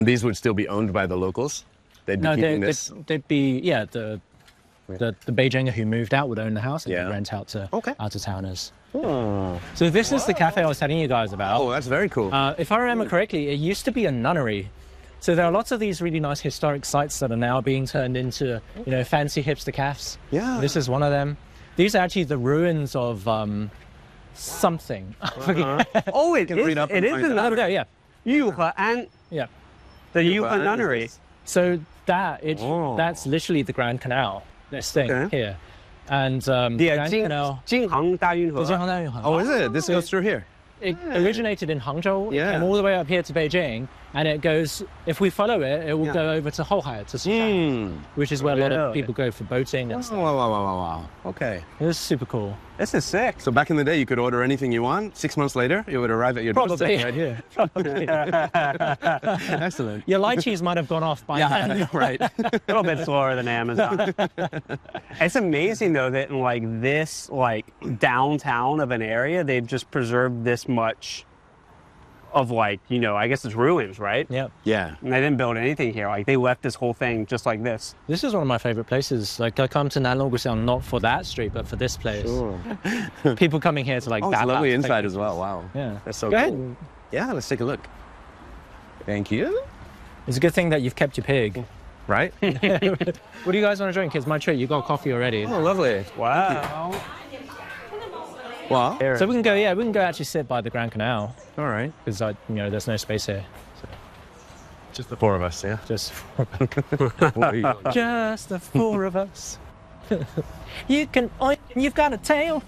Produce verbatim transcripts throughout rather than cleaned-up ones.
These would still be owned by the locals? They'd be No, keeping they, this? they'd, they'd be, yeah, the, the the Beijinger who moved out would own the house and Yeah. rent out to Okay. out-of-towners. Oh. So this is the cafe I was telling you guys about. Oh, that's very cool. Uh, if I remember correctly, it used to be a nunnery. So there are lots of these really nice historic sites that are now being turned into, you know, fancy hipster cafes. Yeah. This is one of them. These are actually the ruins of um, something. I forget. Oh, it Can is. read up It and is find the out. Oh, nunnery. there, yeah, Yuhuan, yeah. the Yuhuan Yuhuan is nunnery. this. So that it Oh. that's literally the Grand Canal. This thing Okay. here, and um, the The Grand Jing, Canal. Jinghang Dayunhe. Oh, is it? This goes through here. It originated in Hangzhou, Yeah. came all the way up here to Beijing, and it goes. If we follow it, it will Yeah. go over to Hohai, to Sichuan, Hmm. which is where a lot of Really? people go for boating and Oh, stuff. wow, wow, wow, wow, wow. Okay. It's super cool. This is sick. So back in the day, you could order anything you want. Six months later, it would arrive at your Probably. doorstep right here. Probably. Excellent. Your lychees might have gone off by then. Yeah, right. A little bit slower than Amazon. It's amazing though that in like this like downtown of an area, they've just preserved this much of like, you know, I guess it's ruins, right? Yeah. Yeah. And they didn't build anything here. Like they left this whole thing just like this. This is one of my favorite places. Like I come to Nanlong Guxiang not for that street, but for this place. Sure. People coming here to like Oh, it's dab lovely up, inside take- as well. Wow. Yeah. That's so Go cool. ahead. Yeah, let's take a look. Thank you. It's a good thing that you've kept your pig. Right? What do you guys want to drink? It's my treat. You got coffee already. Oh, lovely. Wow. Well, So we can go, yeah, we can go actually sit by the Grand Canal all right. because, you know, there's no space here. Just the four of us, yeah? Just, Oi. just the four of us. You can, oh, you've got a tail.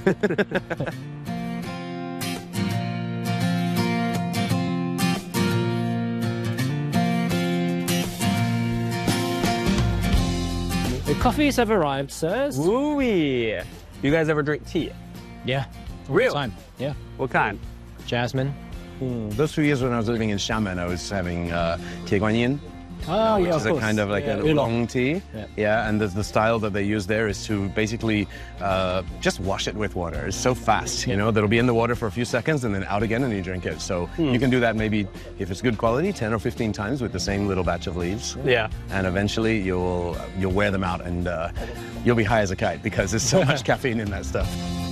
The coffees have arrived, sirs. Wooey. You guys ever drink tea? Yeah. all the Really? time. Yeah. What kind? Jasmine. Those few years when I was living in Xiamen, I was having uh, Tie Guan Yin, Oh, yeah, which of is a course. kind of like yeah, a oolong. long tea. Yeah. Yeah, and the, the style that they use there is to basically uh, just wash it with water. It's so fast, you Yeah. know, that'll be in the water for a few seconds and then out again and you drink it. So Hmm. you can do that maybe, if it's good quality, ten or fifteen times with the same little batch of leaves. Yeah. And eventually you'll you'll wear them out and uh, you'll be high as a kite because there's so much caffeine in that stuff.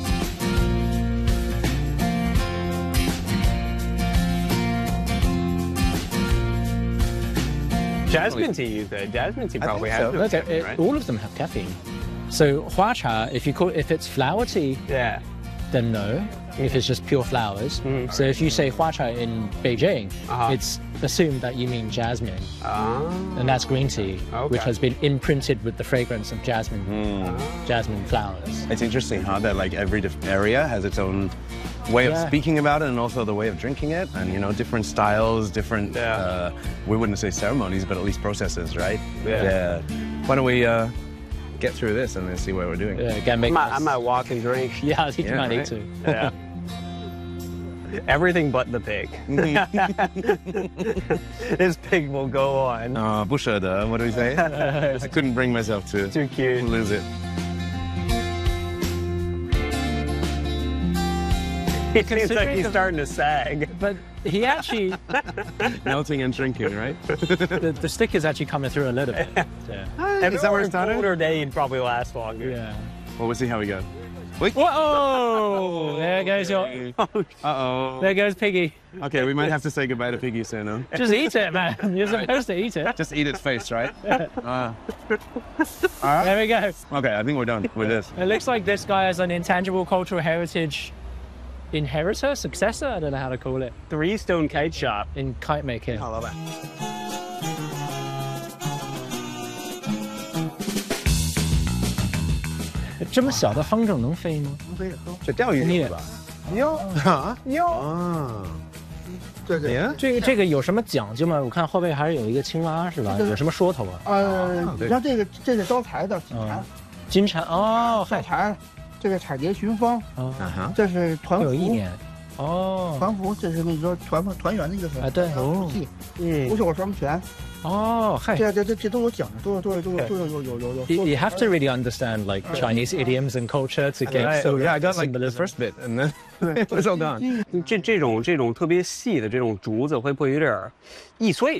Jasmine tea, you could. Jasmine tea I probably think has so. no Okay, caffeine, it- right? all of them have caffeine. So hua cha, if you call if it's flower tea, Yeah. then no. If it's just pure flowers. Mm. So if you say hua cha in Beijing, Uh-huh. it's assumed that you mean jasmine, Ah. and that's green tea, Okay. which has been imprinted with the fragrance of jasmine, Hmm. jasmine flowers. It's interesting, huh? That like every diff- area has its own way of Yeah. speaking about it, and also the way of drinking it, and you know, different styles, different. Yeah. Uh, we wouldn't say ceremonies, but at least processes, right? Yeah. Why don't we uh, get through this and then see what we're doing? Yeah, again, make I might, I us- might walk and drink. Yeah, I think you Yeah, might need right. to. Yeah. Everything but the pig. This pig will go on. Uh, 不舍得, what do we say? I couldn't bring myself to Too cute. lose it. It seems like Considering he's the- starting to sag. But he actually, Melting and shrinking, right? the, the stick is actually coming through a little bit. Yeah. If Is it that where were it a started? colder day, he'd probably last longer. Yeah. Well, we'll see how we go. Wait. Whoa! There goes your, Uh-oh. there goes Piggy. Okay, we might have to say goodbye to Piggy soon, huh? Just eat it, man. You're supposed to eat it. Just eat its face, right? Uh, There we go. okay, I think we're done with this. It looks like this guy has an intangible cultural heritage inheritor, successor, I don't know how to call it, Three Stone Kite Shop. in kite making. 好，老板。 这么小的风筝能飞吗？ 这钓鱼你是吧？哟啊哟， 啊！ 对对， 呀， 这个这个有什么讲究吗？我看后背还是有一个青蛙是吧？ 这个有什么说头啊？ 呃， 对你像这个这是招财的锦嗯蝉， 金蝉哦，嗨， 招财，这个彩蝶寻风， 哦， 啊哈， 这是团服， 有一年，哦， 团服这是跟你说团团圆的意思。 啊对哦，戏， 嗯五手双全， 哦，嗨。 这这这这都有讲究，都有都有都有都有有有有有。 You, you have to really understand like Chinese idioms and culture to get Right. so So yeah, I got like the symbolism. first bit, and then it was all gone. 这这种这种特别细的这种竹子会不会有点儿易碎？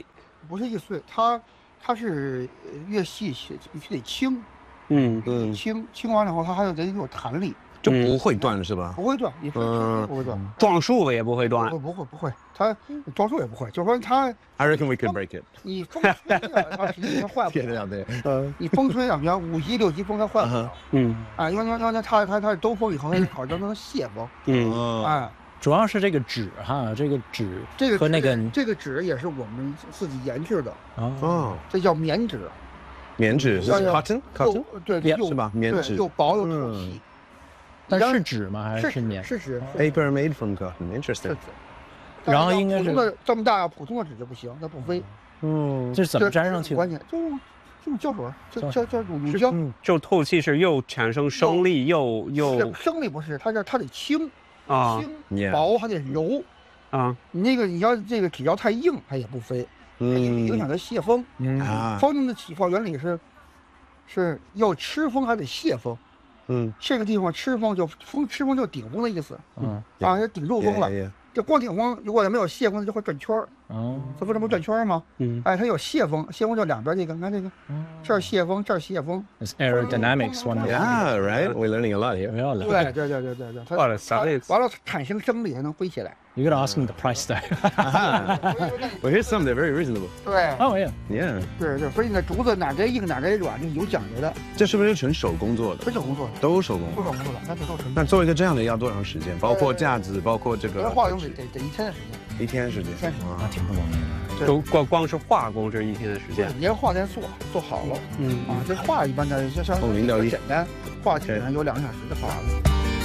不是易碎，它它是越细必须得轻， 嗯嗯， 轻轻完了后它还有得有弹力， 就不会断是吧？ 不会断，你嗯不会断， 撞树了也不会断不。不会不会，它装树也不会，就是说它 I reckon we could break it. 你风吹啊，它实际它坏不 Get it 了。 out there. 嗯你风吹啊，比方五级六级风它坏不了嗯啊，因为因为它它它它是兜风以后，它好像能泄风， 嗯哦， 哎， 主要是这个纸哈，这个纸这个和那个纸这个纸也是我们自己研制的， 哦， 哦， 这叫棉纸， 棉纸是要要 cotton cotton 又对 Yeah， 又是吧？棉对， 纸又薄又透气， 但是纸吗？还是是棉？ 是纸， ，paper made from cotton. 是 Interesting. 纸。 然后应该是普通的这么大普通的纸就不行，它不飞。 嗯， 这是怎么粘上去的？ 关键就用胶水，就胶胶胶乳乳胶。 就透气是又产生升力又又是生力不是，它这它得轻啊轻 Yeah 薄还得柔。 啊你那个你要这个纸要太硬，它也不飞，它影影响它泄风。 嗯啊， 风的起风原理是是要吃风还得泄风。 嗯， 这个地方吃风就风吃风就顶风的意思嗯啊，就顶住风了。 Yeah, yeah. 这光顶风，如果它没有泄风，它就会转圈儿。 哦， 它不这不转圈儿吗？ 嗯哎，它有泄风，泄风就两边这个，你看这个，这儿泄风，这儿泄风。 It's aerodynamics one of Yeah, right. We're learning a lot here. 不要了。 对对对对对对，它哇这啥意思完了产生升力才能飞起来。 You gotta ask him the price though. Well, here's some. They're very reasonable. 对 Oh yeah. Yeah. 对对，所以呢，竹子哪该硬哪该软，这是有讲究的， 这是不是纯手工做的？ 不是手工做的， 都手工不。手工做的，那得做成。 那做一个这样的要多长时间？包括架子，包括这个这化工得得得一天的时间， 一天时间一天时间。 啊。 挺不容易的。 对都光光是化工这一天的时间。 你要化再做，做好了嗯啊，这化一般的就像从零到一简单，化基本上有两个小时就化完了。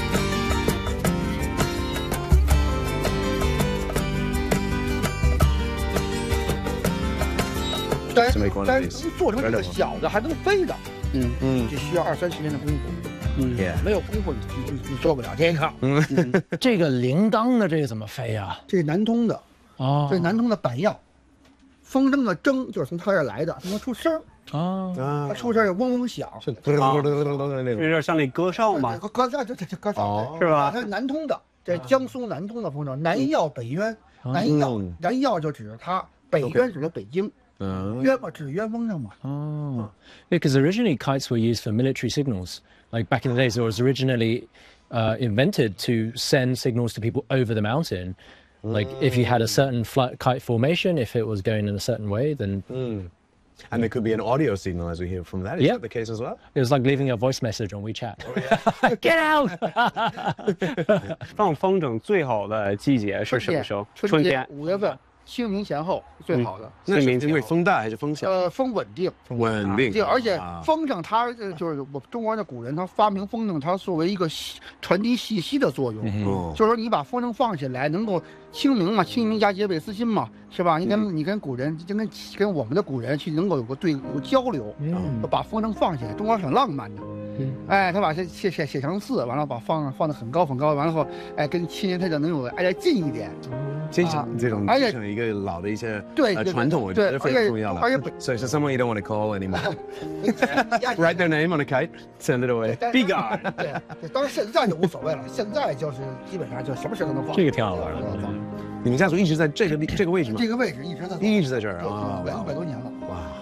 但是 To make one of 但是 these. 能做成这个小的还能飞的， 嗯嗯这需要二三十年的功夫。 嗯 ，Yeah. 没有功夫你你你做不了这个。 这个铃铛的这个怎么飞啊？ 这是南通的， 哦这是南通的板药，风筝的筝就是从它这儿来的，它能出声儿， 哦， 啊它，出声儿有嗡嗡响。 是嘟嘟嘟嘟嘟嘟的那种。 有点像那歌哨嘛。 歌歌这这这歌唱哦是吧它是南通的，这江苏南通的风筝，南药北渊，南药嗯南药就指它，北渊指的北京， 嗯渊嘛指渊风筝嘛。 Oh, because originally kites were used for military signals. Like back in the days, it was originally uh, invented to send signals to people over the mountain. Like if you had a certain flight kite formation, if it was going in a certain way, then Mm. And there could be an audio signal as we hear from that. Is Yeah. that the case as well? it was like leaving a voice message on WeChat. Get out! 放风筝最好的季节是什么时候？春天。 五月份，清明前后是最好的。 那是清明前因为风大还是风小？ 呃，风稳定， 稳定对，而且啊风筝它呃就是我们中国的古人，他发明风筝，它作为一个信传递信息的作用。 哦就是说你把风筝放起来，能够清明嘛，清明佳节倍思亲嘛，是吧？你跟你跟古人，就跟跟我们的古人去能够有个对有个交流， 嗯把风筝放起来，中国很浪漫的。哎，他把这写写写成字，完了把放放的很高很高，完了后，哎，跟亲人他就能有挨得近一点。 这种这种而且继承一个老的一些呃对对传统，我觉得对非常重要的。 而且而且所以是 someone you don't want to call anymore. Write their name on a kite, send it away. 但 Big R 对对，当然现在就无所谓了，现在就是基本上就什么事都能放。 这个挺好玩的都能放你们家族一直在这个地这个位置吗？ 这个位置一直在一直在这儿啊一百多年了。 哇。